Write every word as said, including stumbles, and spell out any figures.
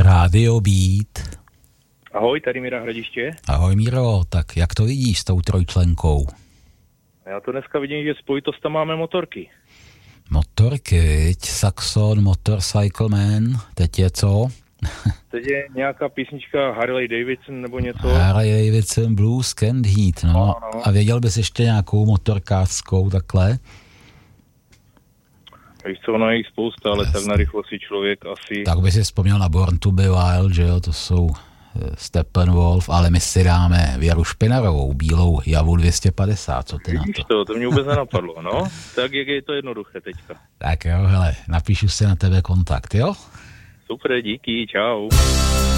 Rádio Beat. Ahoj, tady Míra Hradiště. Ahoj Míro, tak jak to vidíš s tou trojčlenkou? Já to dneska vidím, že spojitost tam máme motorky. Motorky, viď? Saxon, Motorcycle Man, teď je co? Teď je nějaká písnička Harley Davidson nebo něco. Harley Davidson Blues Can't Heat, no. no, no. A věděl bys ještě nějakou motorkářskou takhle? Víš co, ona je jich spousta, ale tak na rychlo si člověk asi... Tak by si vzpomněl na Born to be Wild, že jo, to jsou Steppenwolf, ale my si dáme Věru Špinarovou, bílou Javu dvě stě padesát, co ty Vidíš na to? to, to mě vůbec nenapadlo, no. Tak jak je to jednoduché teďka. Tak jo, hele, napíšu si na tebe kontakt, jo? Super, díky, čau.